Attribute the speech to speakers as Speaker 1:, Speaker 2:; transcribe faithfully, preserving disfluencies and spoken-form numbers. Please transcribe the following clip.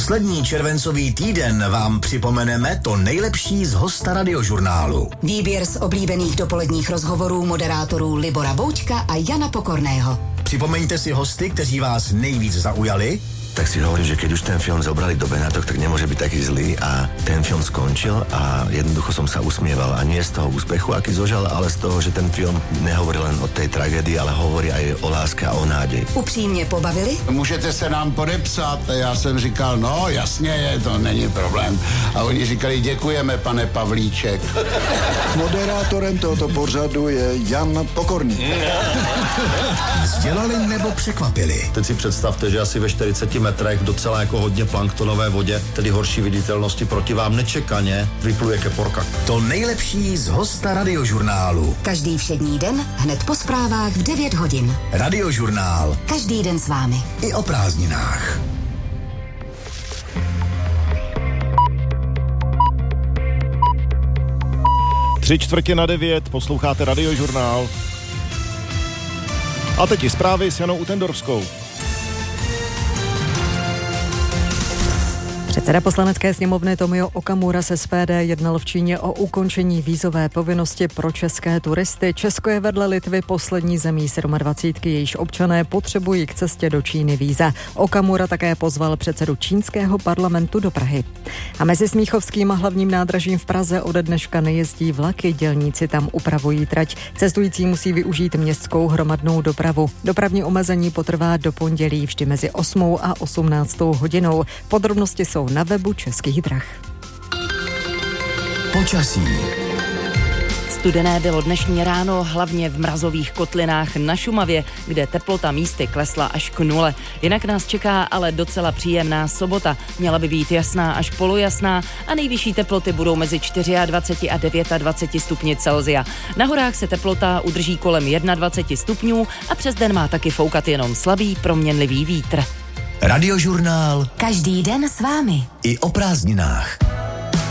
Speaker 1: Poslední červencový týden vám připomeneme to nejlepší z hosta Radiožurnálu.
Speaker 2: Výběr z oblíbených dopoledních rozhovorů moderátorů Libora Boučka a Jana Pokorného.
Speaker 1: Připomeňte si hosty, kteří vás nejvíc zaujali.
Speaker 3: Tak si hovorím, že keď už ten film zobrali do Benátok, tak nemôže byť taký zlý a ten film skončil a jednoducho som sa usmieval a nie z toho úspechu, aký zožal, ale z toho, že ten film nehovorí len o tej tragédii, ale hovorí aj o láske a o nádej.
Speaker 2: Upřímně pobavili?
Speaker 4: Můžete se nám podepsat? A já jsem říkal, no jasně, to není problém. A oni říkali, děkujeme, pane Pavlíček.
Speaker 5: Moderátorem tohoto pořadu je Jan Pokorný.
Speaker 1: Vzdělali nebo překvapili?
Speaker 6: Teď si představte, že asi ve čtyřiceti metrech v docela jako hodně planktonové vodě, tedy horší viditelnosti, proti vám nečekaně vypluje keporka.
Speaker 1: To nejlepší z hosta Radiožurnálu.
Speaker 2: Každý všední den, hned po zprávách v devět hodin.
Speaker 1: Radiožurnál.
Speaker 2: Každý den s vámi.
Speaker 1: I o prázdninách.
Speaker 7: Tři čtvrtě na devět, posloucháte Radiožurnál. A teď i zprávy s Janou Utendorskou.
Speaker 8: Předseda Poslanecké sněmovny Tomio Okamura z S P D jednal v Číně o ukončení vízové povinnosti pro české turisty. Česko je vedle Litvy poslední zemí sedmadvacítky, jejíž občané potřebují k cestě do Číny víza. Okamura také pozval předsedu čínského parlamentu do Prahy. A mezi Smíchovským a hlavním nádražím v Praze ode dneška nejezdí vlaky, dělníci tam upravují trať. Cestující musí využít městskou hromadnou dopravu. Dopravní omezení potrvá do pondělí vždy mezi osmou a osmnáctou hodinou. Podrobnosti jsou na webu Českých drah.
Speaker 1: Počasí.
Speaker 9: Studené bylo dnešní ráno, hlavně v mrazových kotlinách na Šumavě, kde teplota místy klesla až k nule. Jinak nás čeká ale docela příjemná sobota. Měla by být jasná až polojasná a nejvyšší teploty budou mezi dvacet čtyři a dvacet devět stupni Celsia. Na horách se teplota udrží kolem dvacet jedna stupňů a přes den má taky foukat jenom slabý proměnlivý vítr.
Speaker 1: Radiožurnál.
Speaker 2: Každý den s vámi.
Speaker 1: I o prázdninách.